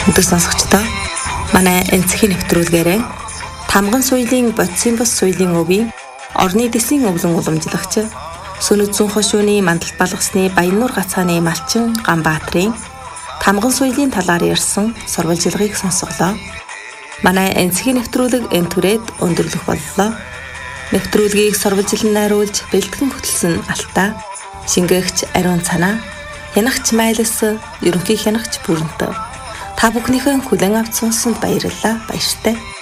Өдөр сонсогчдоо манай энцхийн нэвтрүүлгээрээ Тамган соёлын бодисын бус соёлын өвийн орны дэсийн өвлөн уламжлагч Сүнэт зүүн хошууны мандалт балгасны Баяннуур гацааны малчин Ганбаатрын Тамган соёлын талаар ярьсан сурвалжилгыг сонсголоо. Манай энцхийн нэвтрүүлэг энэ түрээд өндөрлөх боллоо. Нэвтрүүлгийг сурвалжилан найруулж бэлтгэн хөтлсөн Алтаа, шингээгч Ариун Цанаа, хянагч Майлас, ерөнхий хянагч Бүрэнтэ. Та бүхнийхээ хүлээн авч сонссонд баярлалаа. Баяртай.